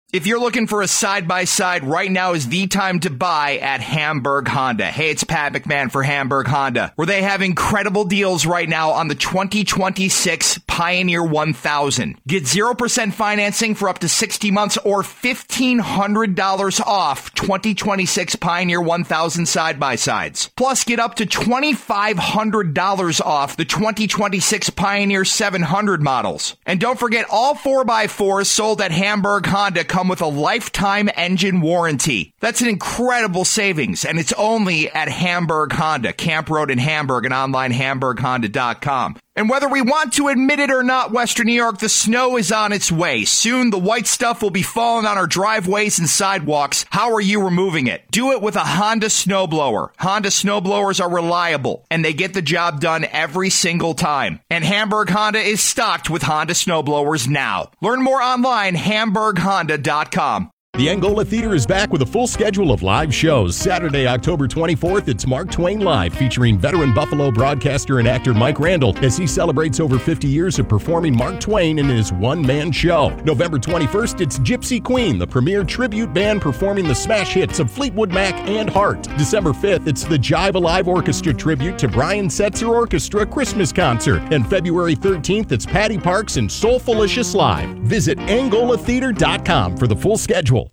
If you're looking for a side-by-side, right now is the time to buy at Hamburg Honda. Hey, it's Pat McMahon for Hamburg Honda, where they have incredible deals right now on the 2026 Pioneer 1000. Get 0% financing for up to 60 months or $1,500 off 2026 Pioneer 1000 side-by-sides. Plus, get up to $2,500 off the 2026 Pioneer 700 models. And don't forget, all 4x4s sold at Hamburg Honda come with a lifetime engine warranty. That's an incredible savings, and it's only at Hamburg Honda, Camp Road in Hamburg, and online HamburgHonda.com. And whether we want to admit it or not, Western New York, the snow is on its way. Soon, the white stuff will be falling on our driveways and sidewalks. How are you removing it? Do it with a Honda snowblower. Honda snowblowers are reliable, and they get the job done every single time. And Hamburg Honda is stocked with Honda snowblowers now. Learn more online, HamburgHonda.com. The Angola Theater is back with a full schedule of live shows. Saturday, October 24th, it's Mark Twain Live, featuring veteran Buffalo broadcaster and actor Mike Randall as he celebrates over 50 years of performing Mark Twain in his one-man show. November 21st, it's Gypsy Queen, the premier tribute band performing the smash hits of Fleetwood Mac and Heart. December 5th, it's the Jive Alive Orchestra tribute to Brian Setzer Orchestra Christmas concert. And February 13th, it's Patty Parks and Soulfulicious Live. Visit AngolaTheater.com for the full schedule.